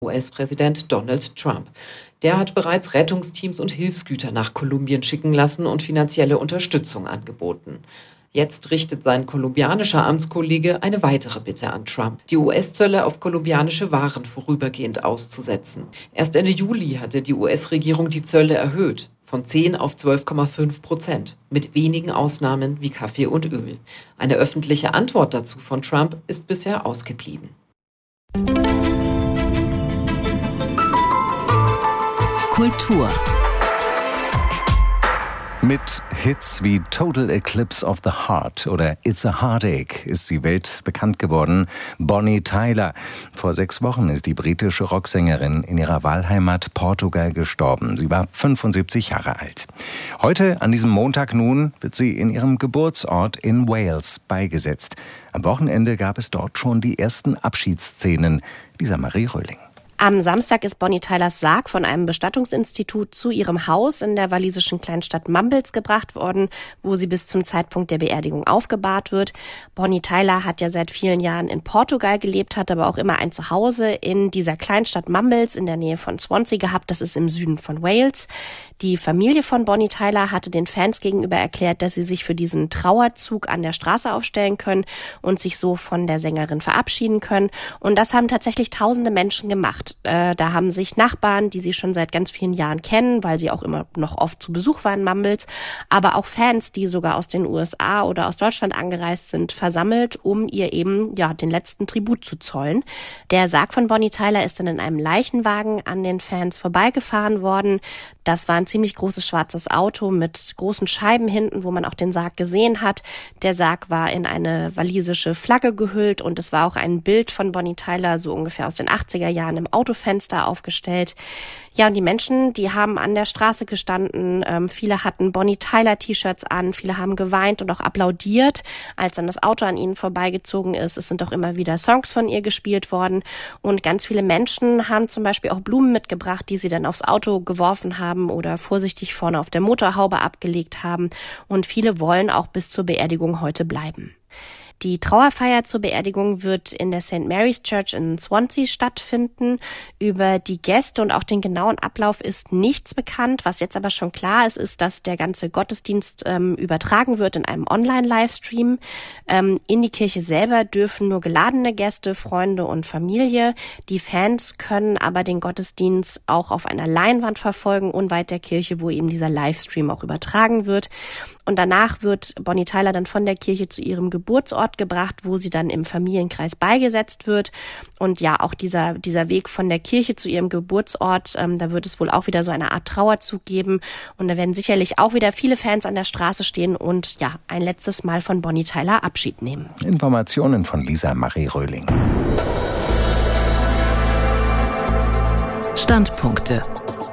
US-Präsident Donald Trump. Der hat bereits Rettungsteams und Hilfsgüter nach Kolumbien schicken lassen und finanzielle Unterstützung angeboten. Jetzt richtet sein kolumbianischer Amtskollege eine weitere Bitte an Trump, die US-Zölle auf kolumbianische Waren vorübergehend auszusetzen. Erst Ende Juli hatte die US-Regierung die Zölle erhöht, von 10 auf 12,5%, mit wenigen Ausnahmen wie Kaffee und Öl. Eine öffentliche Antwort dazu von Trump ist bisher ausgeblieben. Kultur. Mit Hits wie Total Eclipse of the Heart oder It's a Heartache ist die Welt bekannt geworden. Bonnie Tyler. Vor 6 Wochen ist die britische Rocksängerin in ihrer Wahlheimat Portugal gestorben. Sie war 75 Jahre alt. Heute, an diesem Montag nun, wird sie in ihrem Geburtsort in Wales beigesetzt. Am Wochenende gab es dort schon die ersten Abschiedsszenen. Lisa Marie Röhling. Am Samstag ist Bonnie Tylers Sarg von einem Bestattungsinstitut zu ihrem Haus in der walisischen Kleinstadt Mumbles gebracht worden, wo sie bis zum Zeitpunkt der Beerdigung aufgebahrt wird. Bonnie Tyler hat ja seit vielen Jahren in Portugal gelebt, hat aber auch immer ein Zuhause in dieser Kleinstadt Mumbles in der Nähe von Swansea gehabt. Das ist im Süden von Wales. Die Familie von Bonnie Tyler hatte den Fans gegenüber erklärt, dass sie sich für diesen Trauerzug an der Straße aufstellen können und sich so von der Sängerin verabschieden können. Und das haben tatsächlich tausende Menschen gemacht. Da haben sich Nachbarn, die sie schon seit ganz vielen Jahren kennen, weil sie auch immer noch oft zu Besuch waren in Mumbles, aber auch Fans, die sogar aus den USA oder aus Deutschland angereist sind, versammelt, um ihr eben den letzten Tribut zu zollen. Der Sarg von Bonnie Tyler ist dann in einem Leichenwagen an den Fans vorbeigefahren worden. Das war ein ziemlich großes schwarzes Auto mit großen Scheiben hinten, wo man auch den Sarg gesehen hat. Der Sarg war in eine walisische Flagge gehüllt und es war auch ein Bild von Bonnie Tyler, so ungefähr aus den 80er Jahren, im Autofenster aufgestellt. Ja, und die Menschen, die haben an der Straße gestanden. Viele hatten Bonnie Tyler T-Shirts an, viele haben geweint und auch applaudiert, als dann das Auto an ihnen vorbeigezogen ist. Es sind auch immer wieder Songs von ihr gespielt worden und ganz viele Menschen haben zum Beispiel auch Blumen mitgebracht, die sie dann aufs Auto geworfen haben oder vorsichtig vorne auf der Motorhaube abgelegt haben. Und viele wollen auch bis zur Beerdigung heute bleiben. Die Trauerfeier zur Beerdigung wird in der St. Mary's Church in Swansea stattfinden. Über die Gäste und auch den genauen Ablauf ist nichts bekannt. Was jetzt aber schon klar ist, ist, dass der ganze Gottesdienst übertragen wird in einem Online-Livestream. In die Kirche selber dürfen nur geladene Gäste, Freunde und Familie. Die Fans können aber den Gottesdienst auch auf einer Leinwand verfolgen, unweit der Kirche, wo eben dieser Livestream auch übertragen wird. Und danach wird Bonnie Tyler dann von der Kirche zu ihrem Geburtsort gebracht, wo sie dann im Familienkreis beigesetzt wird. Und ja, auch dieser Weg von der Kirche zu ihrem Geburtsort, da wird es wohl auch wieder so eine Art Trauerzug geben. Und da werden sicherlich auch wieder viele Fans an der Straße stehen und ja, ein letztes Mal von Bonnie Tyler Abschied nehmen. Informationen von Lisa Marie Röhling. Standpunkte.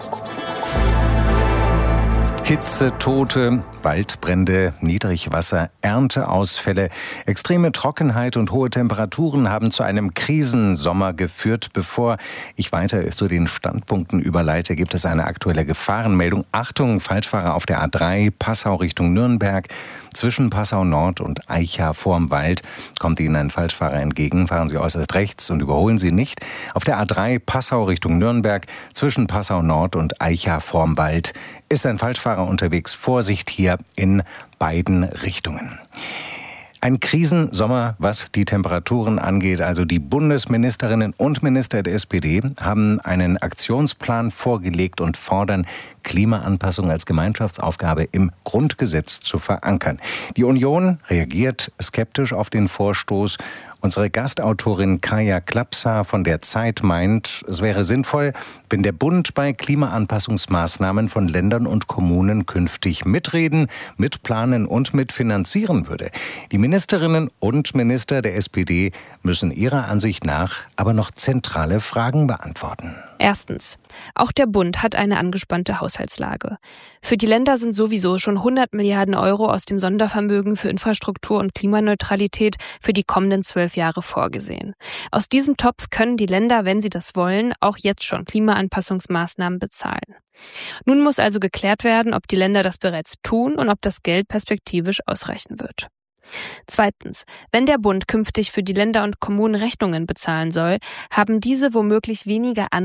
Hitze, Tote, Waldbrände, Niedrigwasser, Ernteausfälle, extreme Trockenheit und hohe Temperaturen haben zu einem Krisensommer geführt. Bevor ich weiter zu den Standpunkten überleite, gibt es eine aktuelle Gefahrenmeldung. Achtung, Falschfahrer auf der A3, Passau Richtung Nürnberg. Zwischen Passau Nord und Aicha vorm Wald kommt Ihnen ein Falschfahrer entgegen. Fahren Sie äußerst rechts und überholen Sie nicht. Auf der A3 Passau Richtung Nürnberg, zwischen Passau Nord und Aicha vorm Wald ist ein Falschfahrer unterwegs. Vorsicht hier in beiden Richtungen. Ein Krisensommer, was die Temperaturen angeht. Also die Bundesministerinnen und Minister der SPD haben einen Aktionsplan vorgelegt und fordern, Klimaanpassung als Gemeinschaftsaufgabe im Grundgesetz zu verankern. Die Union reagiert skeptisch auf den Vorstoß. Unsere Gastautorin Kaja Klapsa von der Zeit meint, es wäre sinnvoll, wenn der Bund bei Klimaanpassungsmaßnahmen von Ländern und Kommunen künftig mitreden, mitplanen und mitfinanzieren würde. Die Ministerinnen und Minister der SPD müssen ihrer Ansicht nach aber noch zentrale Fragen beantworten. Erstens. Auch der Bund hat eine angespannte Haushaltslage. Für die Länder sind sowieso schon 100 Milliarden Euro aus dem Sondervermögen für Infrastruktur und Klimaneutralität für die kommenden 12 Jahre vorgesehen. Aus diesem Topf können die Länder, wenn sie das wollen, auch jetzt schon Klimaanpassungsmaßnahmen bezahlen. Nun muss also geklärt werden, ob die Länder das bereits tun und ob das Geld perspektivisch ausreichen wird. Zweitens. Wenn der Bund künftig für die Länder und Kommunen Rechnungen bezahlen soll, haben diese womöglich weniger